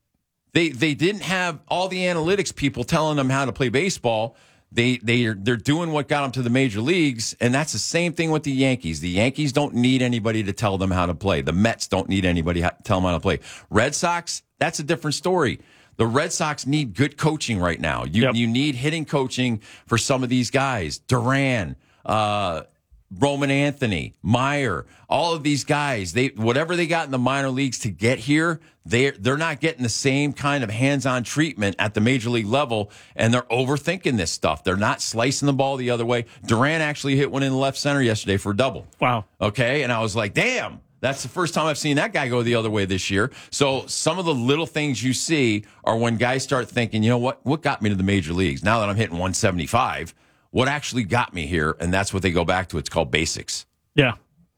They they didn't have all the analytics people telling them how to play baseball. They they are they're doing what got them to the major leagues, and that's the same thing with the Yankees. The Yankees don't need anybody to tell them how to play. The Mets don't need anybody to tell them how to play. Red Sox, that's a different story. The Red Sox need good coaching right now. You yep. you need hitting coaching for some of these guys. Duran, uh, Roman Anthony, Meyer, all of these guys, they whatever they got in the minor leagues to get here, they're, they're not getting the same kind of hands-on treatment at the major league level, and they're overthinking this stuff. They're not slicing the ball the other way. Duran actually hit one in the left center yesterday for a double. Wow. Okay, and I was like, damn, that's the first time I've seen that guy go the other way this year. So some of the little things you see are when guys start thinking, you know what, what got me to the major leagues? Now that I'm hitting one seventy-five, what actually got me here? And that's what they go back to. It's called basics. Yeah.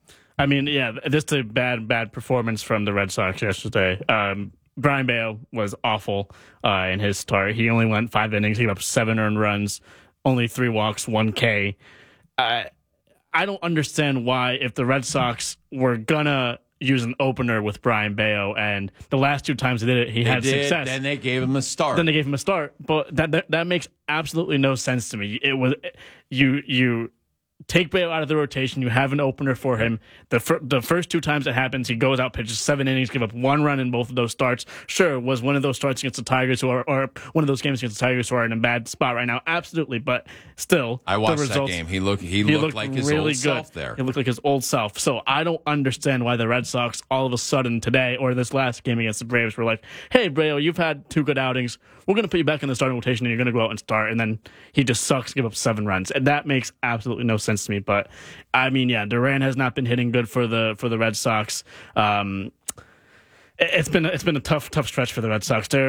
I mean, yeah, just a bad, bad performance from the Red Sox yesterday. Um, Brian Bayo was awful uh, in his start. He only went five innings. He gave up seven earned runs, only three walks, one K. Uh, I don't understand why, if the Red Sox were going to use an opener with Brian Bayo, and the last two times they did it, he they had did, success. Then they gave him a start. Then they gave him a start. But that that, that makes absolutely no sense to me. It was you you take Bayo out of the rotation. You have an opener for him. The fir- the first two times it happens, he goes out, pitches seven innings, give up one run in both of those starts. Sure, was one of those starts against the Tigers, who are, or one of those games against the Tigers who are in a bad spot right now. Absolutely, but still, I watched the results, that game. He looked he, he looked, looked like his really old good. self there. He looked like his old self. So I don't understand why the Red Sox all of a sudden today, or this last game against the Braves, were like, "Hey, Bayo, you've had two good outings. We're going to put you back in the starting rotation, and you're going to go out and start." And then he just sucks, give up seven runs, and that makes absolutely no sense to me. But I mean, yeah, Duran has not been hitting good for the for the Red Sox. Um, it's been it's been a tough tough stretch for the Red Sox. They're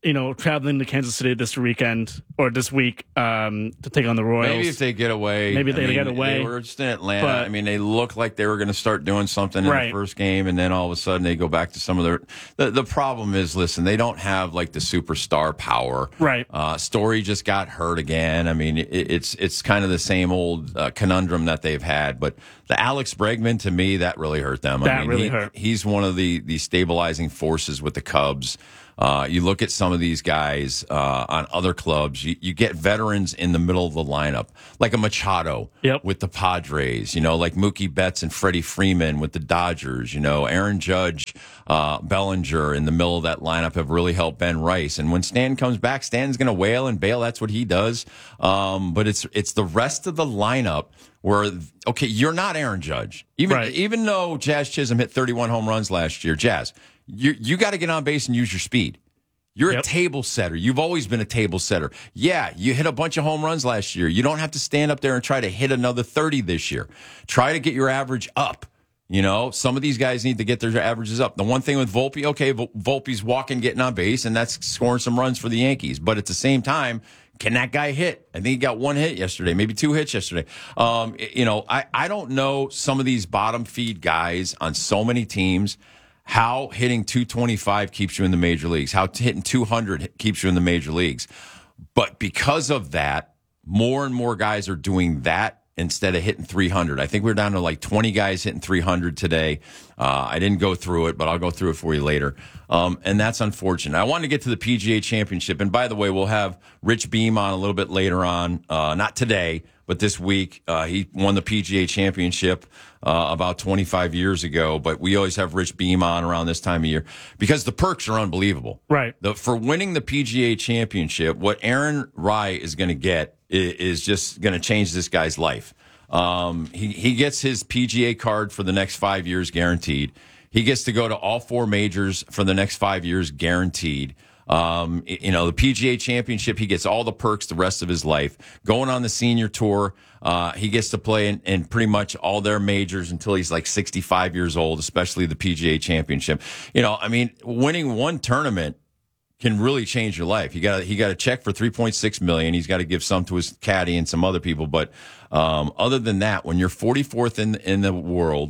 you know, traveling to Kansas City this weekend or this week um, to take on the Royals. Maybe if they get away. Maybe if I they mean, get away. They were just in Atlanta. But, I mean, they looked like they were going to start doing something in right. the first game, and then all of a sudden they go back to some of their. The, the problem is, listen, they don't have like the superstar power. Right. Uh, Story just got hurt again. I mean, it, it's it's kind of the same old uh, conundrum that they've had. But the Alex Bregman, to me, that really hurt them. That I mean, really he, hurt. He's one of the the stabilizing forces with the Cubs. Uh, you look at some of these guys uh, on other clubs, you, you get veterans in the middle of the lineup, like a Machado yep. with the Padres, you know, like Mookie Betts and Freddie Freeman with the Dodgers, you know, Aaron Judge, uh, Bellinger in the middle of that lineup have really helped Ben Rice. And when Stan comes back, Stan's going to wail and bail. That's what he does. Um, but it's it's the rest of the lineup where, okay, you're not Aaron Judge. Even, right. even though Jazz Chisholm hit thirty-one home runs last year, Jazz, You you got to get on base and use your speed. You're yep. a table setter. You've always been a table setter. Yeah, you hit a bunch of home runs last year. You don't have to stand up there and try to hit another thirty this year. Try to get your average up. You know, some of these guys need to get their averages up. The one thing with Volpe, okay, Volpe's walking, getting on base, and that's scoring some runs for the Yankees. But at the same time, can that guy hit? I think he got one hit yesterday, maybe two hits yesterday. Um, you know, I, I don't know some of these bottom feed guys on so many teams how hitting two twenty-five keeps you in the major leagues, how hitting two hundred keeps you in the major leagues. But because of that, more and more guys are doing that instead of hitting three hundred. I think we're down to like twenty guys hitting three hundred today. Uh, I didn't go through it, but I'll go through it for you later. Um, and that's unfortunate. I wanted to get to the P G A Championship. And by the way, we'll have Rich Beam on a little bit later on, uh, not today, but this week. Uh, he won the P G A Championship uh, about twenty-five years ago. But we always have Rich Beam on around this time of year because the perks are unbelievable. Right. The, for winning the P G A Championship, what Aaron Rai is going to get is, is just going to change this guy's life. Um, he, he gets his P G A card for the next five years guaranteed. He gets to go to all four majors for the next five years guaranteed. Um, you know, the P G A Championship, he gets all the perks the rest of his life. Going on the senior tour, uh, he gets to play in, in pretty much all their majors until he's like sixty-five years old, especially the P G A Championship. You know, I mean, winning one tournament can really change your life. He got he got a check for three point six million dollars. He's got to give some to his caddy and some other people. But um, other than that, when you're forty-fourth in in the world,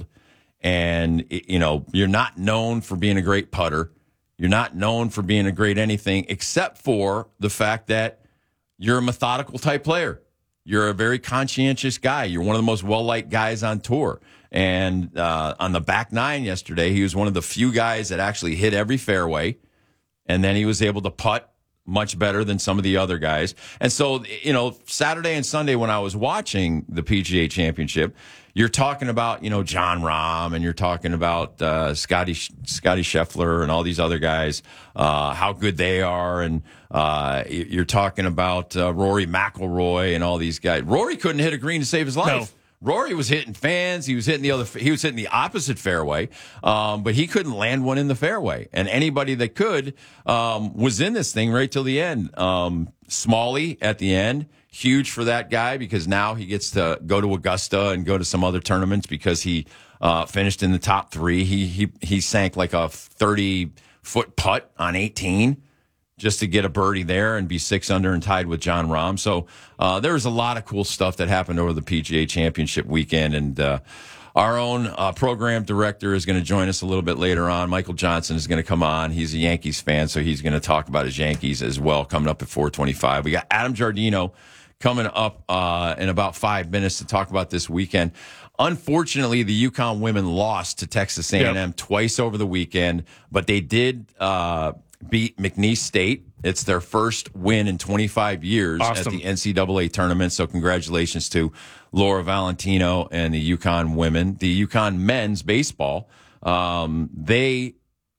and you know you're not known for being a great putter, you're not known for being a great anything, except for the fact that you're a methodical type player. You're a very conscientious guy. You're one of the most well-liked guys on tour. And uh, on the back nine yesterday, he was one of the few guys that actually hit every fairway. And then he was able to putt much better than some of the other guys. And so, you know, Saturday and Sunday when I was watching the P G A Championship, you're talking about, you know, John Rahm and you're talking about uh, Scotty Scotty Scheffler and all these other guys, uh, how good they are. And uh, you're talking about uh, Rory McIlroy and all these guys. Rory couldn't hit a green to save his life. No. Rory was hitting fans. He was hitting the other. He was hitting the opposite fairway, um, but he couldn't land one in the fairway. And anybody that could um, was in this thing right till the end. Um, Smalley at the end, huge for that guy because now he gets to go to Augusta and go to some other tournaments because he uh, finished in the top three. He he he sank like a thirty foot putt on eighteen. Just to get a birdie there and be six under and tied with John Rahm. So uh, there was a lot of cool stuff that happened over the P G A Championship weekend. And uh, our own uh, program director is going to join us a little bit later on. Michael Johnson is going to come on. He's a Yankees fan, so he's going to talk about his Yankees as well coming up at four twenty-five. We got Adam Giardino coming up uh, in about five minutes to talk about this weekend. Unfortunately, the UConn women lost to Texas A and M yep. twice over the weekend, but they did uh, – beat McNeese State. It's their first win in twenty-five years awesome. at the N C double A tournament. So congratulations to Laura Valentino and the UConn women. The UConn men's baseball, um, they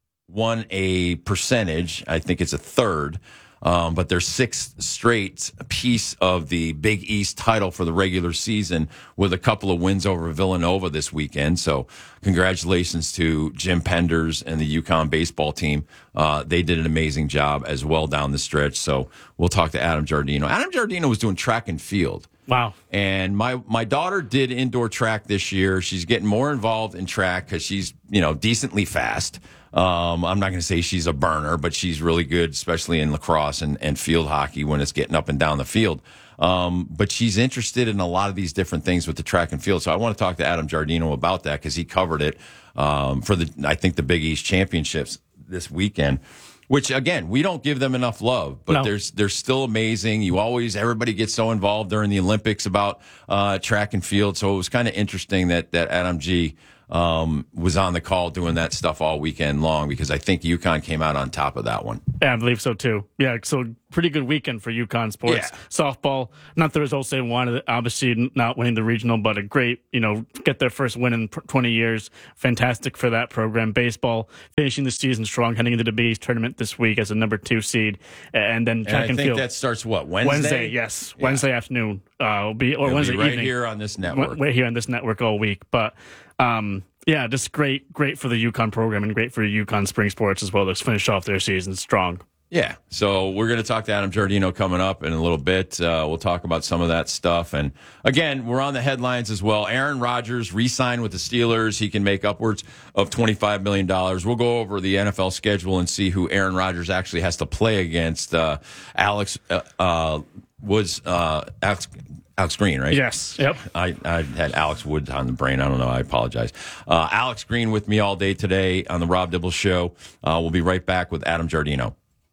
won a percentage. I think it's a third. Um, but their sixth straight piece of the Big East title for the regular season with a couple of wins over Villanova this weekend. So congratulations to Jim Penders and the UConn baseball team. Uh, they did an amazing job as well down the stretch. So we'll talk to Adam Giardino. Adam Giardino was doing track and field Wow. And my, my daughter did indoor track this year. She's getting more involved in track because she's, you know, decently fast. Um, I'm not going to say she's a burner, but she's really good, especially in lacrosse and, and field hockey when it's getting up and down the field. Um, but she's interested in a lot of these different things with the track and field. So I want to talk to Adam Giardino about that because he covered it um, for the, I think, the Big East Championships this weekend. Which, again, we don't give them enough love, but No. there's they're still amazing. You always, everybody gets so involved during the Olympics about uh, track and field. So it was kind of interesting that, that Adam G um, was on the call doing that stuff all weekend long because I think UConn came out on top of that one. Yeah, I believe so too. Yeah, so pretty good weekend for UConn sports. Yeah. Softball, not the results they wanted, obviously not winning the regional, but a great, you know, get their first win in twenty years. Fantastic for that program. Baseball, finishing the season strong, heading into the Big East tournament this week as a number two seed. And then And track I and think field. that starts, what, Wednesday? Wednesday, yes. Yeah. Wednesday afternoon. Uh, will be, or It'll Wednesday be right evening. here on this network. We're here on this network all week. But, um, yeah, just great, great for the UConn program and great for UConn spring sports as well to finish off their season strong. Yeah, so we're going to talk to Adam Giardino coming up in a little bit. Uh, we'll talk about some of that stuff. And again, we're on the headlines as well. Aaron Rodgers re-signed with the Steelers. He can make upwards of twenty-five million dollars. We'll go over the N F L schedule and see who Aaron Rodgers actually has to play against. Uh, Alex uh, uh, was uh, Alex. Alex Green, right? Yes. Yep. I, I had Alex Wood on the brain. I don't know. I apologize. Uh, Alex Green with me all day today on the Rob Dibble Show. Uh, we'll be right back with Adam Giardino.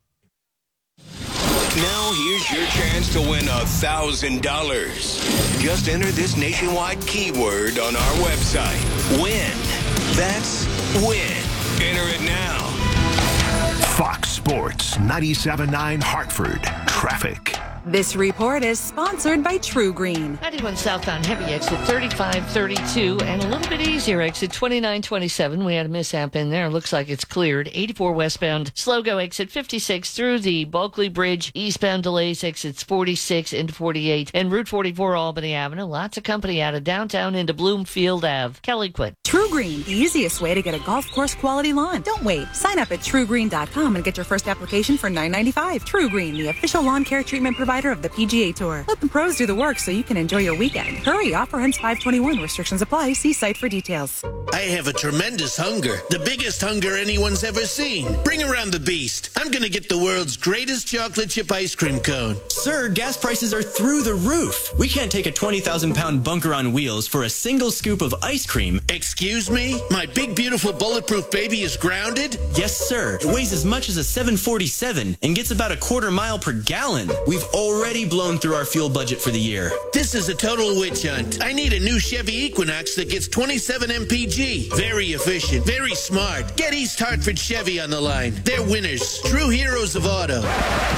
Now here's your chance to win a thousand dollars. Just enter this nationwide keyword on our website. Win. That's win. Enter it now. Fox Sports ninety-seven point nine Hartford. Traffic. This report is sponsored by True Green. ninety-one southbound heavy exit thirty-five thirty-two and a little bit easier exit twenty-nine twenty-seven. We had a mishap in there. Looks like it's cleared. eighty-four westbound slow go exit fifty-six through the Bulkley Bridge. Eastbound delays exits forty-six into forty-eight and Route forty-four Albany Avenue. Lots of company out of downtown into Bloomfield Avenue. Kelly Quinn. True Green, the easiest way to get a golf course quality lawn. Don't wait. Sign up at true green dot com and get your first application for nine ninety-five. True Green, the official lawn care treatment provider of the P G A Tour. Let the pros do the work so you can enjoy your weekend. Hurry, offer ends five twenty-one. Restrictions apply. See site for details. I have a tremendous hunger. The biggest hunger anyone's ever seen. Bring around the beast. I'm going to get the world's greatest chocolate chip ice cream cone. Sir, gas prices are through the roof. We can't take a twenty thousand pound bunker on wheels for a single scoop of ice cream. Excuse me? My big, beautiful, bulletproof baby is grounded? Yes, sir. It weighs as much as a seven forty-seven and gets about a quarter mile per gallon. We've already blown through our fuel budget for the year. This is a total witch hunt. I need a new Chevy Equinox that gets twenty-seven M P G. Very efficient, very smart. Get East Hartford Chevy on the line. They're winners, true heroes of auto.